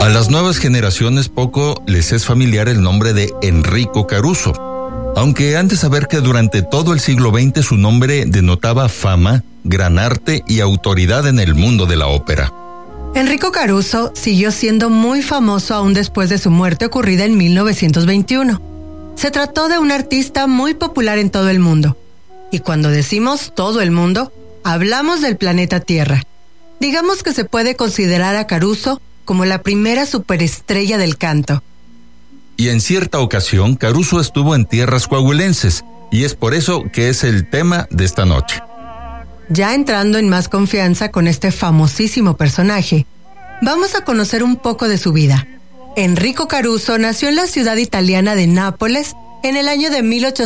A las nuevas generaciones poco les es familiar el nombre de Enrico Caruso, aunque han de saber que durante todo el siglo XX su nombre denotaba fama, gran arte y autoridad en el mundo de la ópera. Enrico Caruso siguió siendo muy famoso aún después de su muerte ocurrida en 1921. Se trató de un artista muy popular en todo el mundo. Y cuando decimos todo el mundo, hablamos del planeta Tierra. Digamos que se puede considerar a Caruso como la primera superestrella del canto. Y en cierta ocasión, Caruso estuvo en tierras coahuilenses, y es por eso que es el tema de esta noche. Ya entrando en más confianza con este famosísimo personaje, vamos a conocer un poco de su vida. Enrico Caruso nació en la ciudad italiana de Nápoles en el año de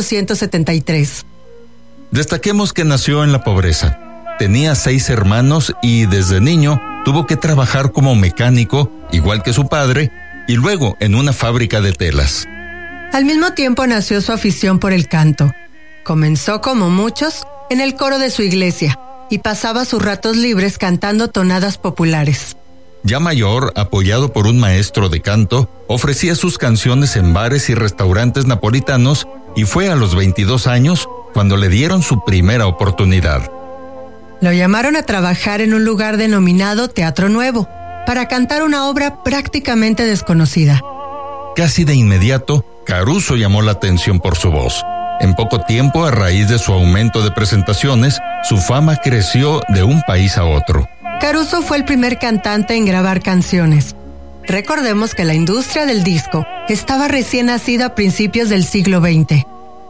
1873. Destaquemos que nació en la pobreza. Tenía 6 hermanos y desde niño tuvo que trabajar como mecánico, igual que su padre, y luego en una fábrica de telas. Al mismo tiempo nació su afición por el canto. Comenzó, como muchos, en el coro de su iglesia y pasaba sus ratos libres cantando tonadas populares. Ya mayor, apoyado por un maestro de canto, ofrecía sus canciones en bares y restaurantes napolitanos y fue a los 22 años cuando le dieron su primera oportunidad. Lo llamaron a trabajar en un lugar denominado Teatro Nuevo para cantar una obra prácticamente desconocida. Casi de inmediato, Caruso llamó la atención por su voz. En poco tiempo, a raíz de su aumento de presentaciones, su fama creció de un país a otro. Caruso fue el primer cantante en grabar canciones. Recordemos que la industria del disco estaba recién nacida a principios del siglo XX.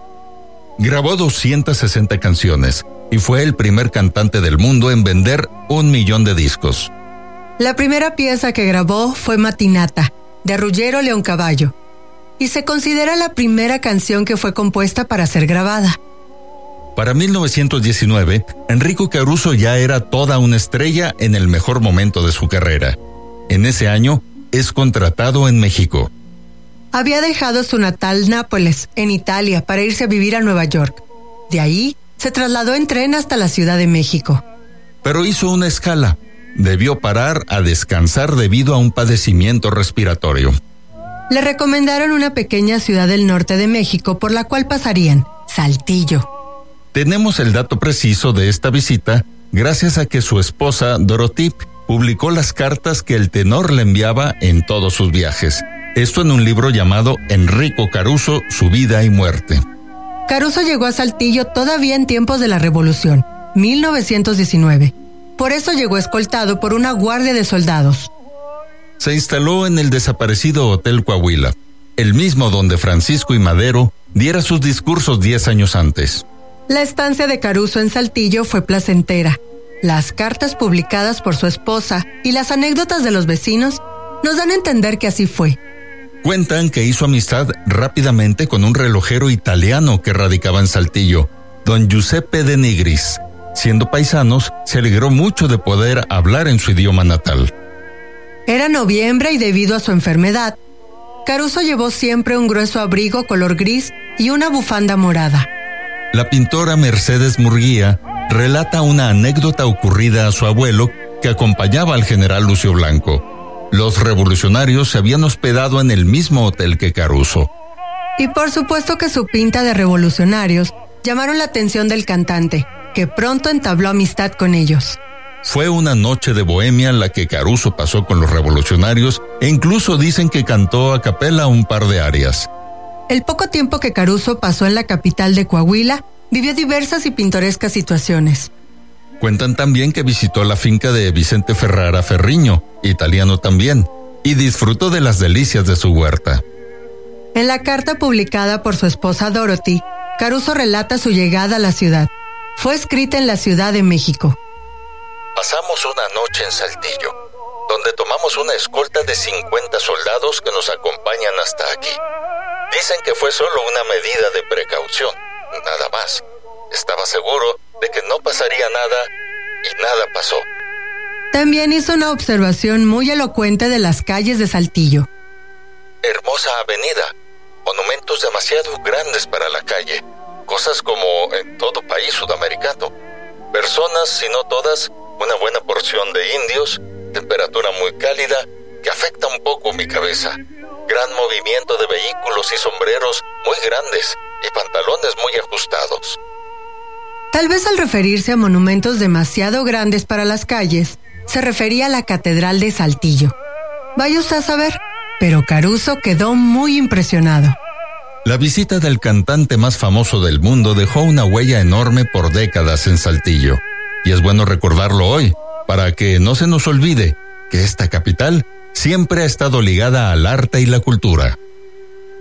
Grabó 260 canciones y fue el primer cantante del mundo en vender 1 millón de discos. La primera pieza que grabó fue Matinata, de Ruggero Leoncavallo, y se considera la primera canción que fue compuesta para ser grabada. Para 1919, Enrico Caruso ya era toda una estrella en el mejor momento de su carrera. En ese año, es contratado en México. Había dejado su natal Nápoles, en Italia, para irse a vivir a Nueva York. De ahí, se trasladó en tren hasta la Ciudad de México. Pero hizo una escala. Debió parar a descansar debido a un padecimiento respiratorio. Le recomendaron una pequeña ciudad del norte de México por la cual pasarían, Saltillo. Tenemos el dato preciso de esta visita gracias a que su esposa, Dorothy, publicó las cartas que el tenor le enviaba en todos sus viajes. Esto en un libro llamado Enrico Caruso, su vida y muerte. Caruso llegó a Saltillo todavía en tiempos de la Revolución, 1919. Por eso llegó escoltado por una guardia de soldados. Se instaló en el desaparecido Hotel Coahuila, el mismo donde Francisco I. Madero diera sus discursos 10 años antes. La estancia de Caruso en Saltillo fue placentera. Las cartas publicadas por su esposa y las anécdotas de los vecinos nos dan a entender que así fue. Cuentan que hizo amistad rápidamente con un relojero italiano que radicaba en Saltillo, don Giuseppe de Nigris. Siendo paisanos, se alegró mucho de poder hablar en su idioma natal. Era noviembre y debido a su enfermedad, Caruso llevó siempre un grueso abrigo color gris y una bufanda morada. La pintora Mercedes Murguía relata una anécdota ocurrida a su abuelo que acompañaba al general Lucio Blanco. Los revolucionarios se habían hospedado en el mismo hotel que Caruso. Y por supuesto que su pinta de revolucionarios llamaron la atención del cantante, que pronto entabló amistad con ellos. Fue una noche de bohemia la que Caruso pasó con los revolucionarios e incluso dicen que cantó a capela un par de arias. El poco tiempo que Caruso pasó en la capital de Coahuila, vivió diversas y pintorescas situaciones. Cuentan también que visitó la finca de Vicente Ferrara Ferriño, italiano también, y disfrutó de las delicias de su huerta. En la carta publicada por su esposa Dorothy, Caruso relata su llegada a la ciudad. Fue escrita en la Ciudad de México. Pasamos una noche en Saltillo, donde tomamos una escolta de 50 soldados que nos acompañan hasta aquí. Dicen que fue solo una medida de precaución, nada más. Estaba seguro de que no pasaría nada y nada pasó. También hizo una observación muy elocuente de las calles de Saltillo. Hermosa avenida, monumentos demasiado grandes para la calle, cosas como en todo país sudamericano. Personas, si no todas, una buena porción de indios, temperatura muy cálida, que afecta un poco mi cabeza. Gran movimiento de vehículos y sombreros muy grandes y pantalones muy ajustados. Tal vez al referirse a monumentos demasiado grandes para las calles, se refería a la Catedral de Saltillo. Vaya usted a saber, pero Caruso quedó muy impresionado. La visita del cantante más famoso del mundo dejó una huella enorme por décadas en Saltillo. Y es bueno recordarlo hoy, para que no se nos olvide que esta capital siempre ha estado ligada al arte y la cultura.